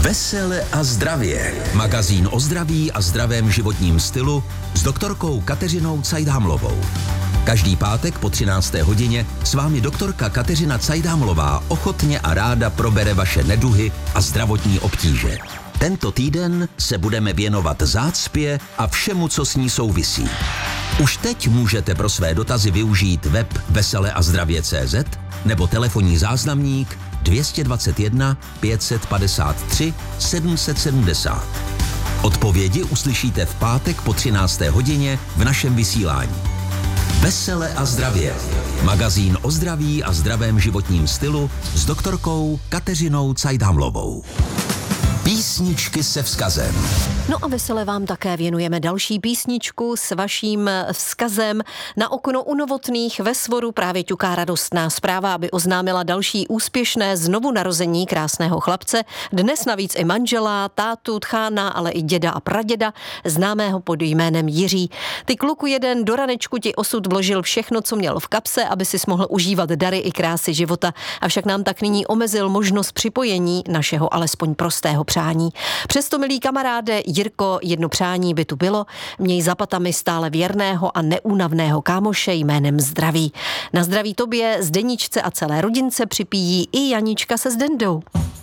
Vesele a zdravě. Magazín o zdraví a zdravém životním stylu s doktorkou Kateřinou Cajdhamlovou. Každý pátek po 13. hodině s vámi doktorka Kateřina Cajdhamlová ochotně a ráda probere vaše neduhy a zdravotní obtíže. Tento týden se budeme věnovat zácpě a všemu, co s ní souvisí. Už teď můžete pro své dotazy využít web veseleazdravě.cz nebo telefonní záznamník 221 553 770. Odpovědi uslyšíte v pátek po 13. hodině v našem vysílání. Vesele a zdravě. Magazín o zdraví a zdravém životním stylu s doktorkou Kateřinou Cajdhamlovou. Písničky se vzkazem. No a vesele vám také věnujeme další písničku s vaším vzkazem. Na okno u Novotných ve Svoru právě ťuká radostná zpráva, aby oznámila další úspěšné znovu narození krásného chlapce. Dnes navíc i manžela, tátu, tchána, ale i děda a praděda, známého pod jménem Jiří. Ty kluku jeden, do ranečku ti osud vložil všechno, co měl v kapse, aby si mohl užívat dary i krásy života. Avšak nám tak nyní omezil možnost připojení našeho alespoň prostého přání. Přesto, milý kamaráde Jirko, jedno přání by tu bylo, měj za patami stále věrného a neúnavného kámoše jménem Zdraví. Na zdraví tobě, Zdeničce a celé rodince připíjí i Janička se Zdendou.